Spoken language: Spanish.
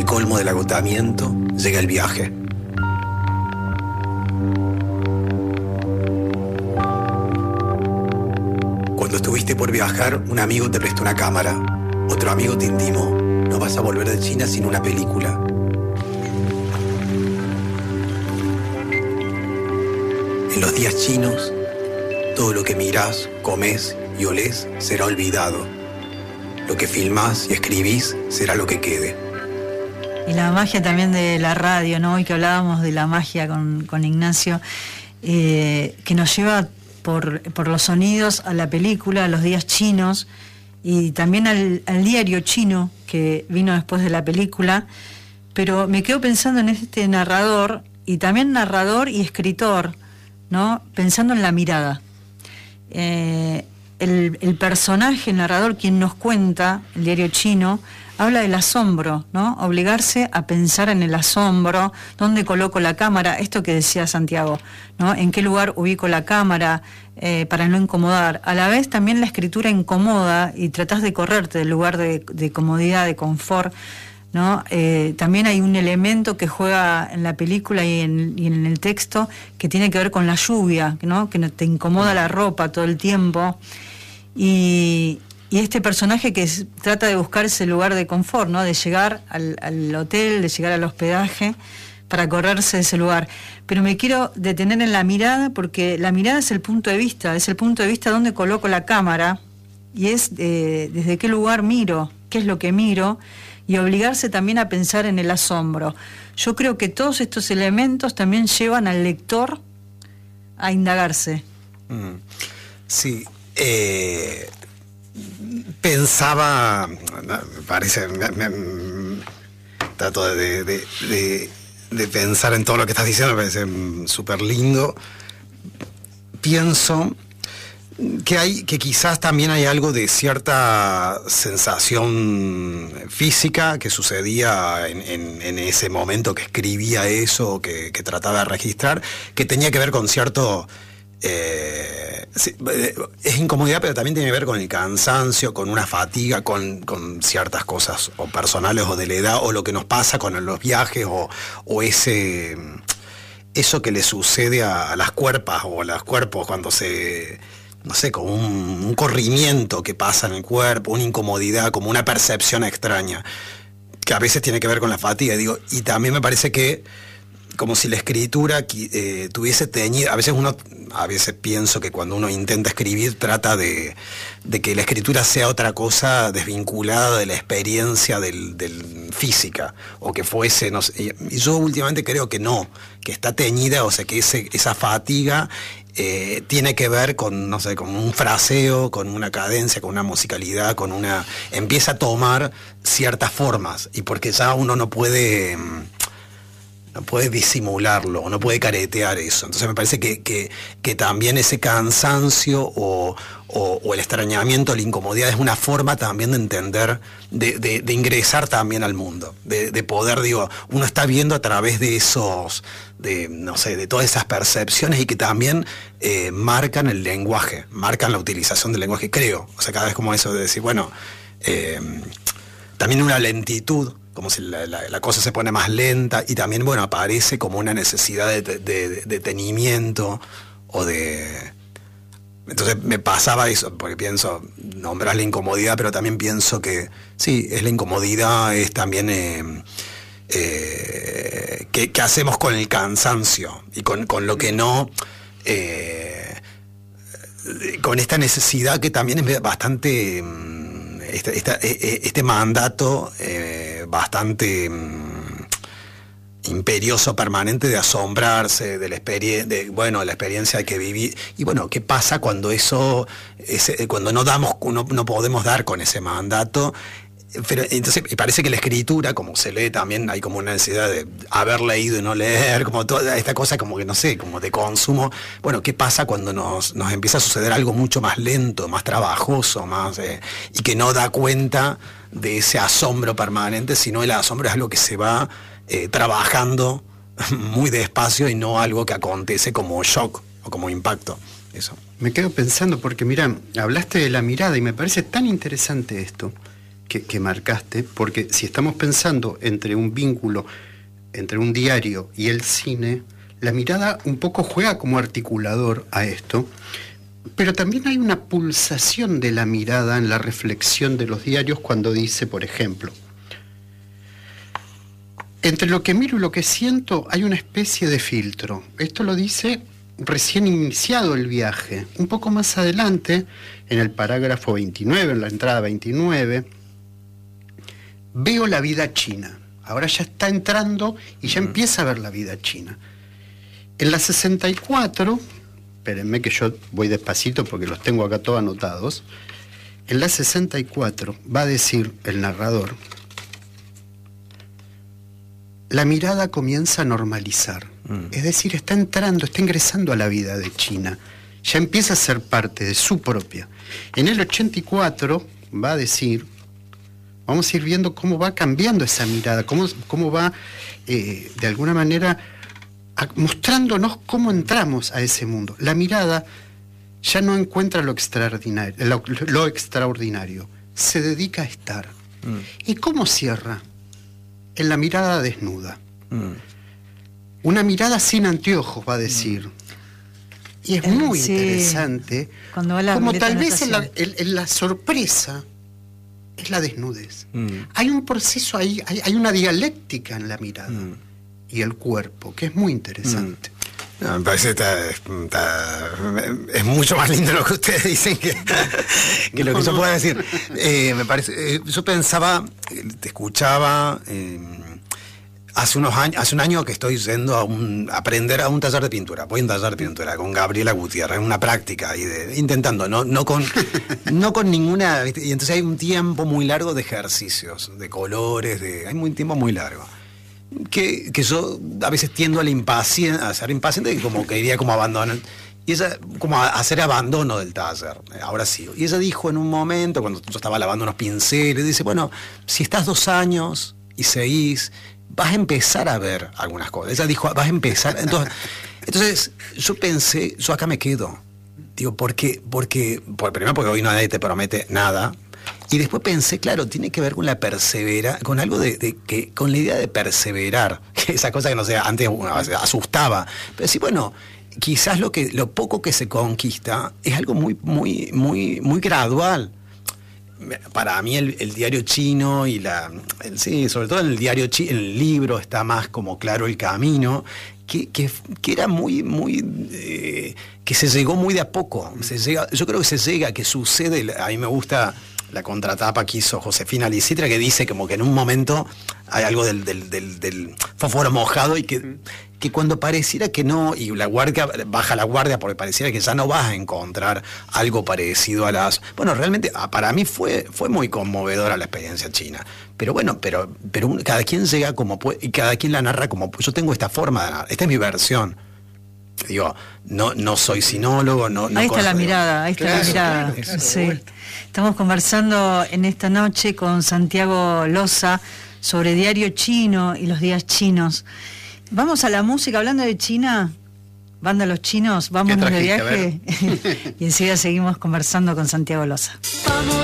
el colmo del agotamiento, llega el viaje. Cuando estuviste por viajar, un amigo te prestó una cámara. Otro amigo te intimó: no vas a volver de China sin una película. En los días chinos, todo lo que mirás, comés y olés será olvidado. Lo que filmás y escribís será lo que quede. Y la magia también de la radio, ¿no? Hoy que hablábamos de la magia con Ignacio, que nos lleva por los sonidos a la película, a los días chinos, y también al diario chino que vino después de la película. Pero me quedo pensando en este narrador, y también narrador y escritor, ¿no? Pensando en la mirada. El personaje, el narrador, quien nos cuenta el diario chino, habla del asombro, ¿no? Obligarse a pensar en el asombro, dónde coloco la cámara, esto que decía Santiago, ¿no? En qué lugar ubico la cámara para no incomodar. A la vez también la escritura incomoda y tratás de correrte del lugar de comodidad, de confort, ¿no? También hay un elemento que juega en la película y en el texto que tiene que ver con la lluvia, ¿no? Que te incomoda la ropa todo el tiempo. Y este personaje que trata de buscar ese lugar de confort, ¿no? De llegar al hotel, de llegar al hospedaje para correrse de ese lugar. Pero me quiero detener en la mirada, porque la mirada es el punto de vista donde coloco la cámara, y es desde qué lugar miro, qué es lo que miro, y obligarse también a pensar en el asombro. Yo creo que todos estos elementos también llevan al lector a indagarse. Sí. Pensaba, parece, trato de pensar en todo lo que estás diciendo, me parece súper lindo. Pienso que quizás también hay algo de cierta sensación física que sucedía en ese momento que escribía eso, que trataba de registrar, que tenía que ver con cierto... es incomodidad, pero también tiene que ver con el cansancio, con una fatiga, con ciertas cosas o personales o de la edad, o lo que nos pasa con los viajes, o eso que le sucede a las cuerpas o a los cuerpos cuando no sé, como un corrimiento que pasa en el cuerpo, una incomodidad, como una percepción extraña, que a veces tiene que ver con la fatiga, digo, y también me parece que como si la escritura tuviese teñido. A veces pienso que cuando uno intenta escribir trata de que la escritura sea otra cosa desvinculada de la experiencia del física, o que fuese, no sé, y yo últimamente creo que no, que está teñida, o sea, que esa fatiga tiene que ver con, no sé, con un fraseo, con una cadencia, con una musicalidad, empieza a tomar ciertas formas, y porque ya uno no puede disimularlo, o no puede caretear eso. Entonces me parece que también ese cansancio o el extrañamiento, la incomodidad, es una forma también de entender, de ingresar también al mundo, de poder, digo, uno está viendo a través de esos, no sé, de todas esas percepciones, y que también marcan el lenguaje, marcan la utilización del lenguaje, creo. O sea, cada vez como eso de decir, bueno, también una lentitud, como si la cosa se pone más lenta, y también, bueno, aparece como una necesidad de detenimiento, o de... Entonces me pasaba eso, porque pienso, nombras la incomodidad, pero también pienso que, sí, es la incomodidad, es también ¿qué hacemos con el cansancio? Y con lo que no... con esta necesidad que también es bastante... Este mandato bastante imperioso, permanente, de asombrarse de la experiencia que viví. Y bueno, ¿qué pasa cuando cuando no podemos dar con ese mandato? Pero entonces me parece que la escritura, como se lee también, hay como una necesidad de haber leído y no leer, como toda esta cosa, como que no sé, como de consumo. Bueno, ¿qué pasa cuando nos empieza a suceder algo mucho más lento, más trabajoso, y que no da cuenta de ese asombro permanente, sino el asombro es algo que se va trabajando muy despacio, y no algo que acontece como shock o como impacto? Eso. Me quedo pensando, porque mira, hablaste de la mirada y me parece tan interesante esto. que marcaste, porque si estamos pensando entre un vínculo entre un diario y el cine, la mirada un poco juega como articulador a esto, pero también hay una pulsación de la mirada en la reflexión de los diarios cuando dice, por ejemplo, entre lo que miro y lo que siento hay una especie de filtro. Esto lo dice recién iniciado el viaje. Un poco más adelante, en el parágrafo 29, en la entrada 29, veo la vida china. Ahora ya está entrando y ya empieza a ver la vida china. En la 64, espérenme que yo voy despacito porque los tengo acá todos anotados. En la 64 va a decir el narrador: la mirada comienza a normalizar. Es decir, está entrando, está ingresando a la vida de China. Ya empieza a ser parte de su propia. En el 84 va a decir, vamos a ir viendo cómo va cambiando esa mirada, cómo va, de alguna manera, mostrándonos cómo entramos a ese mundo. La mirada ya no encuentra lo extraordinario, se dedica a estar. ¿Y cómo cierra? En la mirada desnuda. Una mirada sin anteojos, va a decir. Y es muy interesante, como tal vez en la sorpresa es la desnudez. Hay un proceso ahí, hay una dialéctica en la mirada y el cuerpo, que es muy interesante. No, me parece es mucho más lindo lo que ustedes dicen que lo que yo pueda decir. Me parece, yo pensaba, te escuchaba, hace un año que estoy yendo a aprender a un taller de pintura. Voy a un taller de pintura con Gabriela Gutiérrez, una práctica ahí intentando, no con ninguna, ¿viste? Y entonces hay un tiempo muy largo de ejercicios, de colores, hay un tiempo muy largo. Que yo a veces tiendo a ser impaciente y como que iría como abandonar. Y ella, como a hacer abandono del taller, ahora sí. Y ella dijo en un momento, cuando yo estaba lavando unos pinceles, dice, bueno, si estás 2 años y seguís, vas a empezar a ver algunas cosas. Ella dijo, vas a empezar. Entonces yo pensé, yo acá me quedo. Digo, primero porque hoy nadie te promete nada. Y después pensé, claro, tiene que ver con la con algo con la idea de perseverar, que esa cosa que no sé, antes asustaba. Pero sí, bueno, quizás lo poco que se conquista es algo muy, muy, muy, muy gradual. Para mí el diario chino y sobre todo en el diario chino, en el libro está más como claro el camino, que era muy, muy, que se llegó muy de a poco. Yo creo que se llega, que sucede. A mí me gusta la contratapa que hizo Josefina Licitra, que dice como que en un momento hay algo del fósforo mojado y que cuando pareciera que no, y baja la guardia porque pareciera que ya no vas a encontrar algo parecido a bueno, realmente para mí fue muy conmovedora la experiencia china. Pero bueno, pero cada quien llega como puede y cada quien la narra como puede. Yo tengo esta forma de narrar, esta es mi versión. Digo, no soy sinólogo, ahí está la mirada, ahí está la mirada. Claro, sí. Estamos conversando en esta noche con Santiago Loza sobre diario chino y los días chinos. Vamos a la música, hablando de China, banda Los Chinos, vámonos de viaje y enseguida seguimos conversando con Santiago Loza.